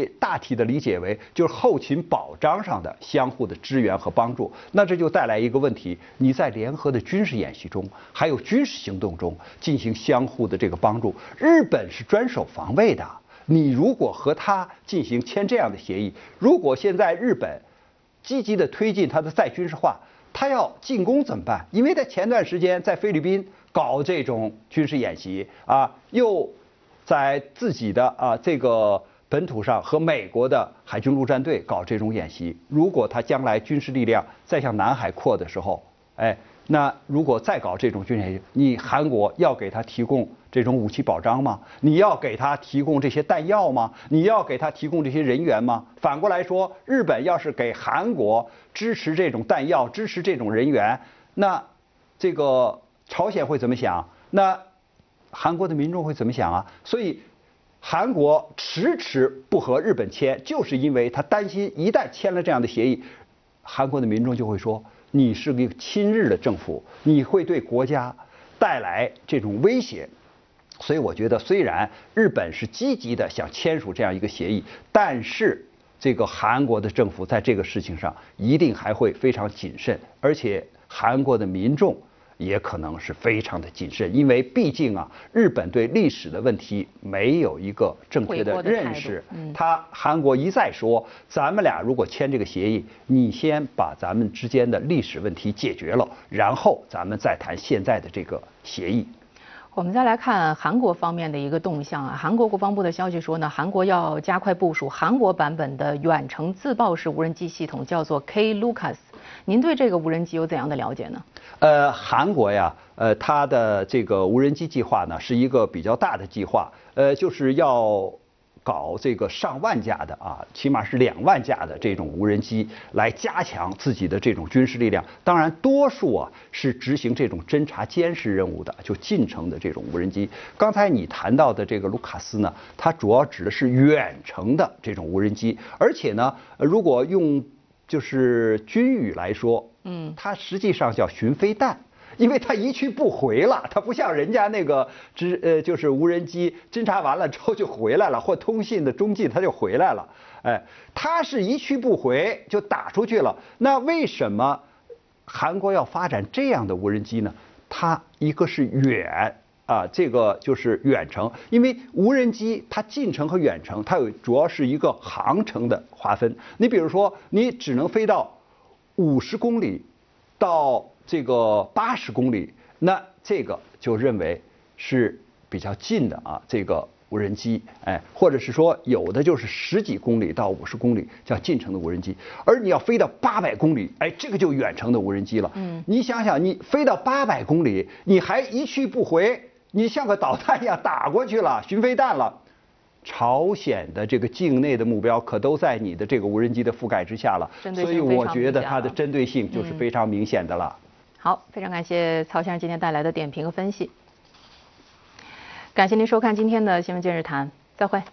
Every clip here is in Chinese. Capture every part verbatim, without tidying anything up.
以大体的理解为就是后勤保障上的相互的支援和帮助。那这就带来一个问题：你在联合的军事演习中，还有军事行动中进行相互的这个帮助。日本是专守防卫的，你如果和他进行签这样的协议，如果现在日本积极的推进它的再军事化，他要进攻怎么办？因为在前段时间在菲律宾搞这种军事演习啊，又在自己的啊这个本土上和美国的海军陆战队搞这种演习。如果他将来军事力量再向南海扩的时候，哎，那如果再搞这种军事演习，你韩国要给他提供这种武器保障吗？你要给他提供这些弹药吗？你要给他提供这些人员吗？反过来说，日本要是给韩国支持这种弹药、支持这种人员，那这个朝鲜会怎么想？那韩国的民众会怎么想啊？所以，韩国迟迟不和日本签，就是因为他担心一旦签了这样的协议，韩国的民众就会说你是个亲日的政府，你会对国家带来这种威胁。所以我觉得，虽然日本是积极的想签署这样一个协议，但是这个韩国的政府在这个事情上一定还会非常谨慎，而且韩国的民众也可能是非常的谨慎，因为毕竟啊，日本对历史的问题没有一个正确的认识。嗯、他韩国一再说，咱们俩如果签这个协议，你先把咱们之间的历史问题解决了，然后咱们再谈现在的这个协议。 我们再来看韩国方面的一个动向啊，韩国国防部的消息说呢，韩国要加快部署韩国版本的远程自爆式无人机系统，叫做 K Lucas。您对这个无人机有怎样的了解呢？ 呃，韩国呀，呃，它的这个无人机计划呢，是一个比较大的计划，呃，就是要搞这个上万架的啊，起码是两万架的这种无人机，来加强自己的这种军事力量。当然，多数啊是执行这种侦察监视任务的，就近程的这种无人机。刚才你谈到的这个卢卡斯呢，它主要指的是远程的这种无人机，而且呢，如果用就是军语来说，嗯，它实际上叫巡飞弹。因为它一去不回了，它不像人家那个侦呃就是无人机侦察完了之后就回来了，或通信的中继它就回来了，哎，它是一去不回就打出去了。那为什么韩国要发展这样的无人机呢？它一个是远啊，这个就是远程，因为无人机它近程和远程它有主要是一个航程的划分。你比如说，你只能飞到五十公里到这个八十公里，那这个就认为是比较近的啊，这个无人机，哎，或者是说有的就是十几公里到五十公里叫近程的无人机，而你要飞到八百公里，哎，这个就远程的无人机了。嗯，你想想，你飞到八百公里，你还一去不回，你像个导弹一样打过去了，巡飞弹了。朝鲜的这个境内的目标可都在你的这个无人机的覆盖之下了，所以我觉得它的针对性就是非常明显的了。 嗯、好，非常感谢曹先生今天带来的点评和分析。感谢您收看今天的新闻今日谈，再会。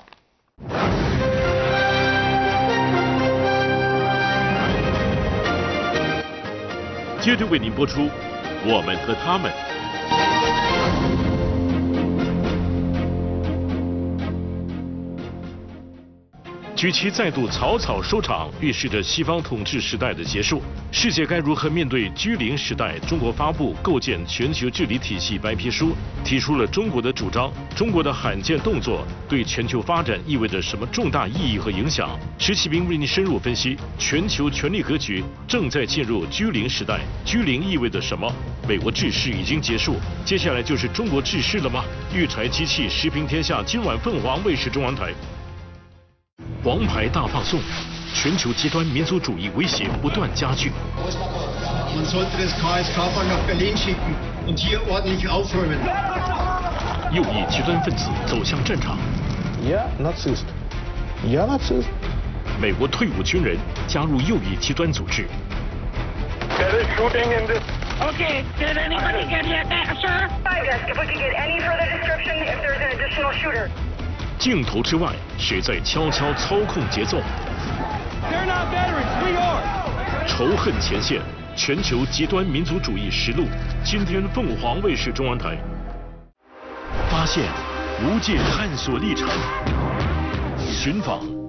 接着为您播出《我们和他们》。G 七再度草草收场，预示着西方统治时代的结束。世界该如何面对居零时代？中国发布《构建全球治理体系白皮书》，提出了中国的主张。中国的罕见动作对全球发展意味着什么重大意义和影响？石启明为您深入分析。全球权力格局正在进入居零时代，居零意味着什么？美国治世已经结束，接下来就是中国治世了吗？育才机器时评天下，今晚凤凰卫视中文台。王牌大放送，全球极端民族主义威胁不断加剧。右翼极端分子走向战场。 Yeah, Nazist. Yeah, Nazist. 美国退伍军人加入右翼极端组织。 There is shooting in this. Okay, did anybody get hit there, sir? If we could get any further description, if there's an additional shooter. 镜头之外，谁在悄悄操控节奏？ They're not veterans, we are. 仇恨前线，全球极端民族主义实录，今天凤凰卫视中文台。发现，无界探索历程，寻访